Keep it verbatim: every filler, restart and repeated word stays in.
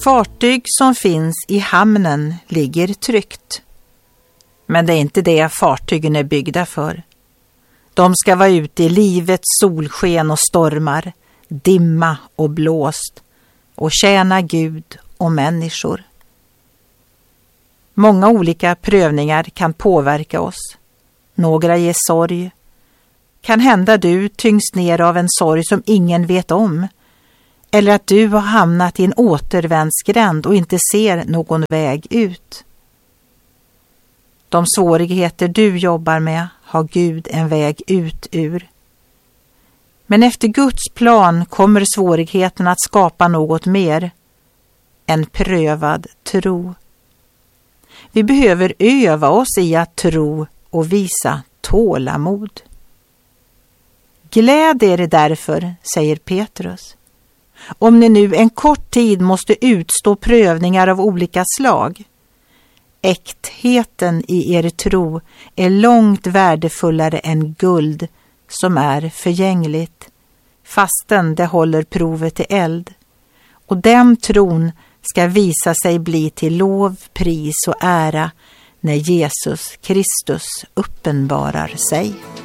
fartyg som finns i hamnen ligger tryggt. Men det är inte det fartygen är byggda för. De ska vara ute i livets solsken och stormar, dimma och blåst och tjäna Gud och människor. Många olika prövningar kan påverka oss. Några ger sorg. Kan hända du tyngs ner av en sorg som ingen vet om. Eller att du har hamnat i en återvändsgränd och inte ser någon väg ut. De svårigheter du jobbar med har Gud en väg ut ur. Men efter Guds plan kommer svårigheten att skapa något mer. En prövad tro. Vi behöver öva oss i att tro och visa tålamod. Gläd er därför, säger Petrus. Om ni nu en kort tid måste utstå prövningar av olika slag. Äktheten i er tro är långt värdefullare än guld som är förgängligt, fastän det håller provet i eld. Och den tron ska visa sig bli till lov, pris och ära när Jesus Kristus uppenbarar sig.